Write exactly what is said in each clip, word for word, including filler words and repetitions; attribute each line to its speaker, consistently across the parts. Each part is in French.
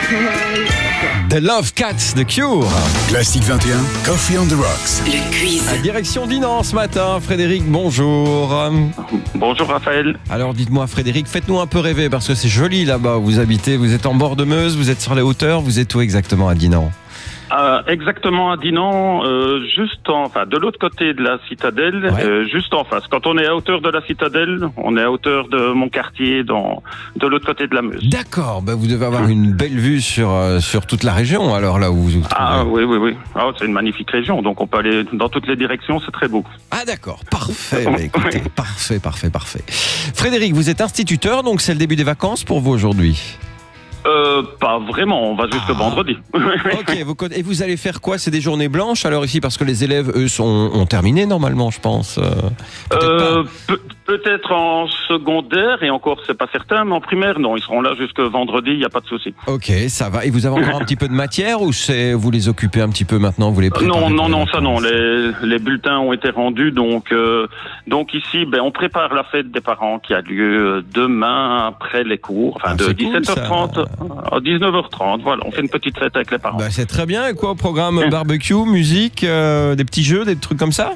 Speaker 1: The Love Cats de Cure.
Speaker 2: Classique vingt et un, Coffee on the Rocks.
Speaker 3: Le quiz.
Speaker 1: À direction d'Inan ce matin. Frédéric, bonjour.
Speaker 4: Bonjour Raphaël.
Speaker 1: Alors dites-moi Frédéric, faites-nous un peu rêver parce que c'est joli là-bas où vous habitez. Vous êtes en bord de Meuse, vous êtes sur les hauteurs, vous êtes où exactement à Dinan?
Speaker 4: Euh, exactement à Dinan, euh, juste en, enfin, de l'autre côté de la citadelle,
Speaker 1: Ouais.
Speaker 4: euh, juste en face. Quand on est à hauteur de la citadelle, on est à hauteur de mon quartier, dans, de l'autre côté de la Meuse.
Speaker 1: D'accord, bah vous devez avoir une belle vue sur, euh, sur toute la région alors là où vous vous trouvez.
Speaker 4: Ah oui, oui, oui. Ah, c'est une magnifique région, donc on peut aller dans toutes les directions, c'est très beau.
Speaker 1: Ah d'accord, parfait, bah, écoutez, parfait, parfait, parfait. Frédéric, vous êtes instituteur, donc c'est le début des vacances pour vous aujourd'hui?
Speaker 4: Euh, pas vraiment, on va jusque
Speaker 1: Ah.
Speaker 4: vendredi.
Speaker 1: Ok, vous, conna- et vous allez faire quoi? C'est des journées blanches alors ici parce que les élèves, eux, sont, ont terminé normalement, je pense. Euh, peut-être
Speaker 4: Euh,
Speaker 1: pas.
Speaker 4: pe- peut-être en secondaire, et encore c'est pas certain, mais en primaire, non, ils seront là jusque vendredi, il n'y a pas de souci.
Speaker 1: Ok, ça va. Et vous avez encore un petit peu de matière ou c'est vous les occupez un petit peu maintenant, vous les préparez?
Speaker 4: Non,
Speaker 1: pour
Speaker 4: non,
Speaker 1: les
Speaker 4: non, ça non.
Speaker 1: vacances?
Speaker 4: Les, les bulletins ont été rendus, donc euh, donc ici, ben on prépare la fête des parents qui a lieu demain après les cours, enfin
Speaker 1: Ah,
Speaker 4: de
Speaker 1: c'est cool,
Speaker 4: dix-sept heures trente
Speaker 1: ça.
Speaker 4: à dix-neuf heures trente. Voilà, on fait une petite fête avec les parents.
Speaker 1: Bah, c'est très bien. Et quoi au programme? Barbecue, musique, euh, des petits jeux, des trucs comme ça?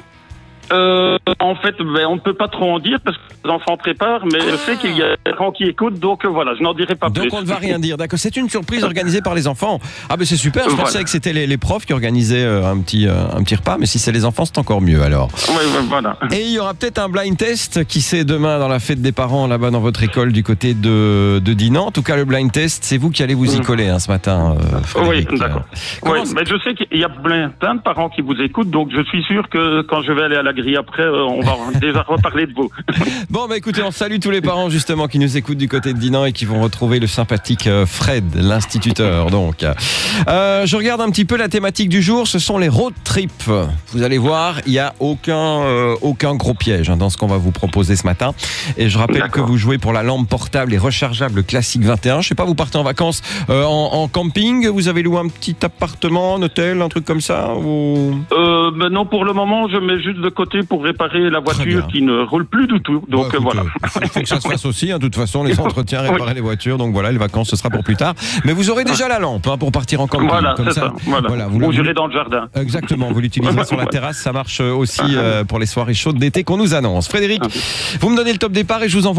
Speaker 4: Euh, en fait, ben, on ne peut pas trop en dire parce que les enfants préparent, mais je sais qu'il y a des parents qui écoutent, donc euh, voilà, je n'en dirai pas
Speaker 1: Donc
Speaker 4: plus.
Speaker 1: on ne va rien dire. D'accord, c'est une surprise organisée par les enfants. Ah ben c'est super. Je
Speaker 4: Voilà.
Speaker 1: pensais que c'était les, les profs qui organisaient euh, un petit euh, un petit repas, mais si c'est les enfants, c'est encore mieux alors.
Speaker 4: Oui, oui, voilà.
Speaker 1: Et il y aura peut-être un blind test qui sait demain dans la fête des parents là-bas dans votre école du côté de, de Dinan. En tout cas, le blind test, c'est vous qui allez vous y
Speaker 4: Mm.
Speaker 1: coller hein, ce matin. Euh,
Speaker 4: Oui,
Speaker 1: Frédéric.
Speaker 4: d'accord.
Speaker 1: Comment
Speaker 4: Oui,
Speaker 1: ça-
Speaker 4: mais je sais qu'il y a plein, plein de parents qui vous écoutent, donc je suis sûr que quand je vais aller à la grille après, euh, on va déjà reparler de vous.
Speaker 1: Bon, bah écoutez, on salue tous les parents justement qui nous écoutent du côté de Dinan et qui vont retrouver le sympathique euh, Fred, l'instituteur. Donc, euh, je regarde un petit peu la thématique du jour. Ce sont les road trips. Vous allez voir, il n'y a aucun euh, aucun gros piège hein, dans ce qu'on va vous proposer ce matin. Et je rappelle que
Speaker 4: D'accord.
Speaker 1: vous jouez pour la lampe portable et rechargeable classique vingt et un. Je sais pas, vous partez en vacances euh, en, en camping. Vous avez loué un petit appartement, un hôtel, un truc comme ça ou...
Speaker 4: Euh, mais non, pour le moment, je mets juste de côté pour réparer la
Speaker 1: bien.
Speaker 4: voiture qui ne roule plus du tout. Donc
Speaker 1: Bah,
Speaker 4: euh, voilà.
Speaker 1: écoutez, il faut que ça se fasse aussi. hein. De toute façon, les entretiens, réparer les voitures. Donc voilà, les vacances, ce sera pour plus tard. Mais vous aurez déjà la lampe hein, pour partir en camping.
Speaker 4: Voilà,
Speaker 1: comme
Speaker 4: c'est ça. Voilà.
Speaker 1: Voilà, vous
Speaker 4: Ou
Speaker 1: le-
Speaker 4: j'irai dans le jardin.
Speaker 1: Exactement, vous l'utilisez sur la terrasse. Ça marche aussi euh, pour les soirées chaudes d'été qu'on nous annonce. Frédéric, vous me donnez le top départ et je vous envoie